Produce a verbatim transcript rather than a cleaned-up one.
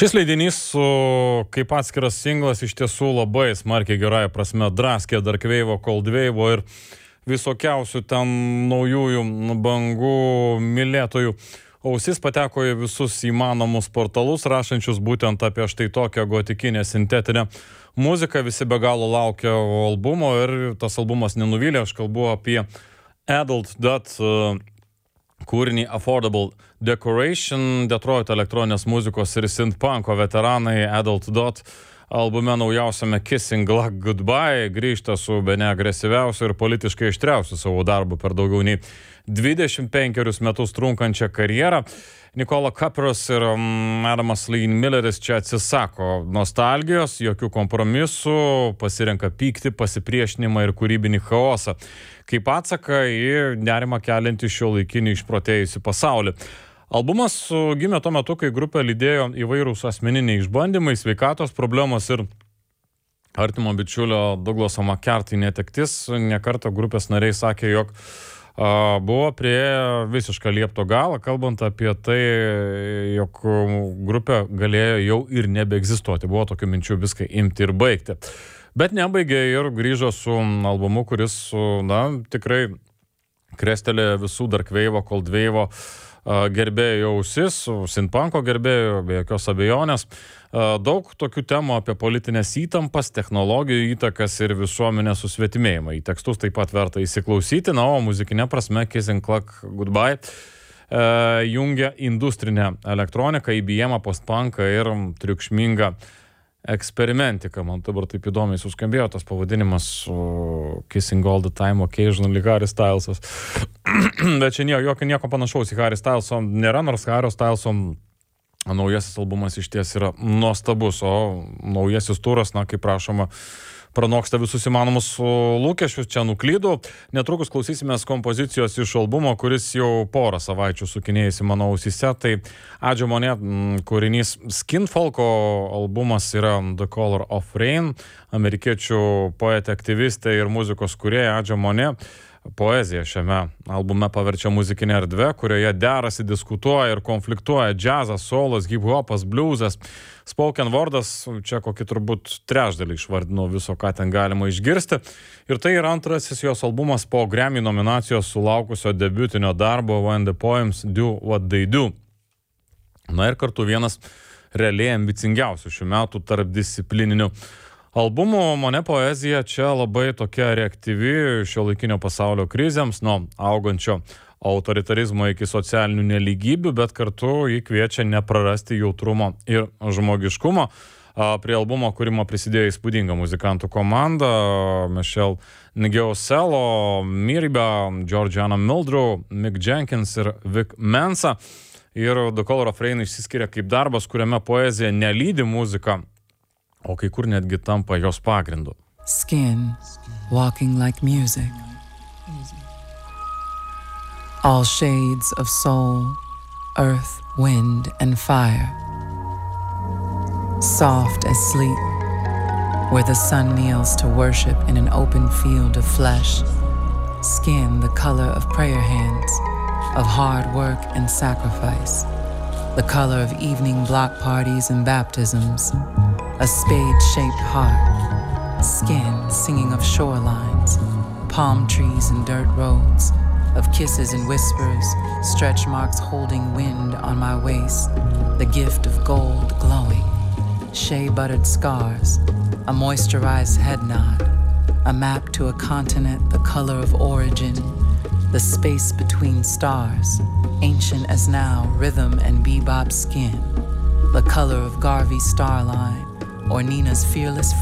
Šis leidinys, kaip atskiras singlas, iš tiesų labai smarkiai gerąją prasme draskė Dark Wave, Cold Wave ir visokiausių ten naujųjų bangų mylėtojų. Ausis pateko į visus įmanomus portalus, rašančius būtent apie štai tokią gotikinę sintetinę muziką. Visi be galo laukia albumo ir tas albumas nenuvylė. Aš kalbu apie Adult Dot kūrinį Affordable Decoration. Detroit elektroninės muzikos ir synth-punko veteranai Adult Dot albume naujausiame Kissing Goodbye grįžta su bene agresyviausiu ir politiškai aštriausiu savo darbu per daugiau nei dvidešimt penkerius metus trunkančią karjerą. Nikola Kapras ir Adamas Leen Milleris čia atsisako nostalgijos, jokių kompromisų, pasirenka pyktį, pasipriešinimą ir kūrybinį chaosą, kaip atsaką į nerimą keliantį šiuolaikinį išprotėjusį pasaulį. Albumas gimė tuo metu, kai grupę lydėjo įvairūs asmeniniai išbandymai, sveikatos problemos ir artimo bičiulio Douglaso McCarthy netektis. Nekartą grupės nariai sakė, jog a, buvo prie visišką liepto galą, kalbant apie tai, jog grupė galėjo jau ir nebeegzistuoti. Buvo tokių minčių viską imti ir baigti. Bet nebaigė ir grįžo su albumu, kuris, na, tikrai krestelė visų Dark Wave, Cold Wave gerbėjų ausis, synth-punko gerbėjų, be jokios abejonės. Daug tokių temų apie politinės įtampas, technologijų įtakas ir visuomenės susvetimėjimą. Į tekstus taip pat verta įsiklausyti, na, o muzikinė prasme Kissing Goodbye e, jungia industrinę elektroniką, I B M, post-punką ir triukšmingą eksperimentiką. Man dabar taip įdomiai suskambėjo tas pavadinimas uh, Kissing All the Time Occasionally Harry Stylesas. Bet čia nieko, nieko panašaus į Harry Styleso nėra, nors Harry Styleso naujasis albumas iš ties yra nuostabus, o naujasis turas, na, kaip prašoma, pranoksta visus įmanomus lūkesčius, čia nuklydau. Netrukus klausysimės kompozicijos iš albumo, kuris jau porą savaičių sukinėjasi mano ausyse. Tai Adžio Monė kūrinys Skinfolko albumas yra The Color of Rain, amerikiečių poetė, aktyvistė ir muzikos kūrėja Adžio Monė. Poezija šiame albume paverčia muzikinę erdvę, kurioje derasi, diskutuoja ir konfliktuoja džiazas, solas, hip-hopas, bliuzas, spoken wordas, čia kokį turbūt trečdalį išvardinau viso, ką ten galima išgirsti. Ir tai yra antrasis jos albumas po Grammy nominacijos sulaukusio debiutinio darbo When the Poems Do What They Do. Na ir kartu vienas realiai ambicingiausių šių metų tarpdisciplininių albumų. Monė poezija čia labai tokia reaktyvi šiuolaikinio pasaulio krizėms, nuo augančio autoritarizmo iki socialinių nelygybių, bet kartu jį kviečia neprarasti jautrumo ir žmogiškumo. Prie albumo kūrimo prisidėjo įspūdinga muzikantų komanda: Michelle Ngeoselo, Miriba, Georgiana Mildrew, Mick Jenkins ir Vic Mensa. Ir The Color of Rain išsiskiria kaip darbas, kuriame poezija nelydi muziką, o kai kur netgi tampa jos pagrindu. Skin, walking like music. All shades of soul, earth, wind, and fire. Soft as sleep, where the sun kneels to worship in an open field of flesh. Skin, the color of prayer hands, of hard work and sacrifice. The color of evening block parties and baptisms. A spade-shaped heart, skin singing of shorelines, palm trees and dirt roads, of kisses and whispers, stretch marks holding wind on my waist, the gift of gold glowing, shea-buttered scars, a moisturized head nod, a map to a continent, the color of origin, the space between stars, ancient as now, rhythm and bebop skin, the color of Garvey's starline, or Nina's fearless